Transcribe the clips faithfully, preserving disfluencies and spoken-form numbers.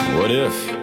What if?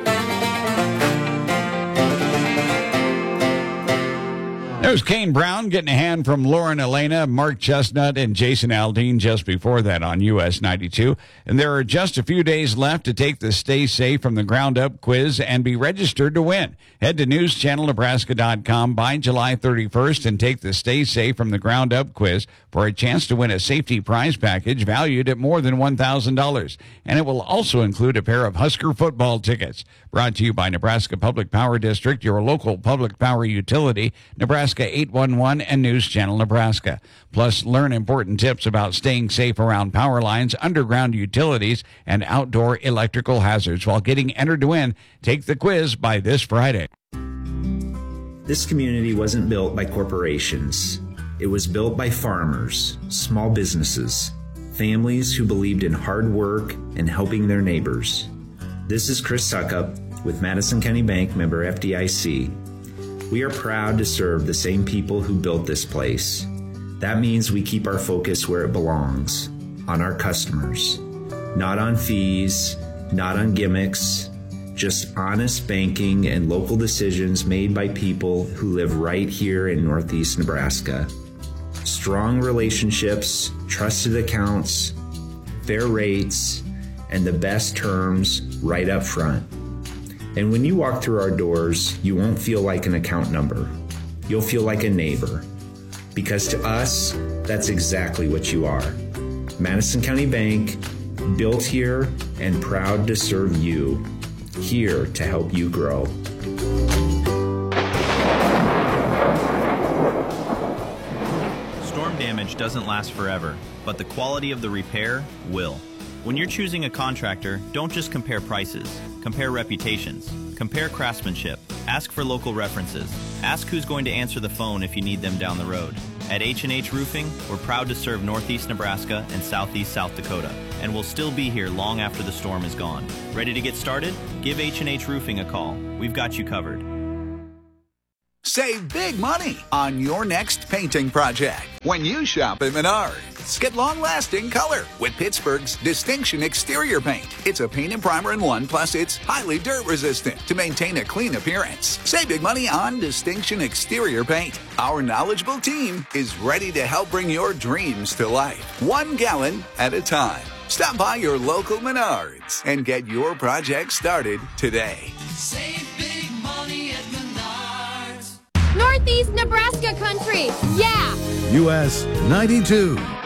There's Kane Brown getting a hand from Lauren Elena, Mark Chestnut, and Jason Aldean just before that on U S ninety-two. And there are just a few days left to take the Stay Safe from the Ground Up quiz and be registered to win. Head to news channel nebraska dot com by July thirty-first and take the Stay Safe from the Ground Up quiz for a chance to win a safety prize package valued at more than one thousand dollars. And it will also include a pair of Husker football tickets. Brought to you by Nebraska Public Power District, your local public power utility, Nebraska eight one one, and News Channel Nebraska. Plus, learn important tips about staying safe around power lines, underground utilities, and outdoor electrical hazards while getting entered to win. Take the quiz by this Friday. This community wasn't built by corporations. It was built by farmers, small businesses, families who believed in hard work and helping their neighbors. This is Chris Suckup with Madison County Bank, member F D I C. We are proud to serve the same people who built this place. That means we keep our focus where it belongs, on our customers. Not on fees, not on gimmicks, just honest banking and local decisions made by people who live right here in Northeast Nebraska. Strong relationships, trusted accounts, fair rates, and the best terms right up front. And when you walk through our doors, you won't feel like an account number. You'll feel like a neighbor. Because to us, that's exactly what you are. Madison County Bank, built here and proud to serve you. Here to help you grow. Storm damage doesn't last forever, but the quality of the repair will. When you're choosing a contractor, don't just compare prices. Compare reputations. Compare craftsmanship. Ask for local references. Ask who's going to answer the phone if you need them down the road. At H and H Roofing, we're proud to serve Northeast Nebraska and Southeast South Dakota, and we'll still be here long after the storm is gone. Ready to get started? Give H and H Roofing a call. We've got you covered. Save big money on your next painting project when you shop at Menards. Get long-lasting color with Pittsburgh's Distinction Exterior Paint. It's a paint and primer in one, plus it's highly dirt-resistant to maintain a clean appearance. Save big money on Distinction Exterior Paint. Our knowledgeable team is ready to help bring your dreams to life, one gallon at a time. Stop by your local Menards and get your project started today. Save big money at Menards. Northeast Nebraska country, yeah! U S ninety-two.